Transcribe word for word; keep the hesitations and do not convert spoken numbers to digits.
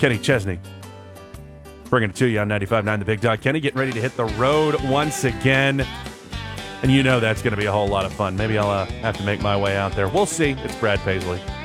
Kenny Chesney bringing it to you on ninety-five point nine The Big Dog. Kenny getting ready to hit the road once again. And you know that's going to be a whole lot of fun. Maybe I'll uh, have to make my way out there. We'll see. It's Brad Paisley.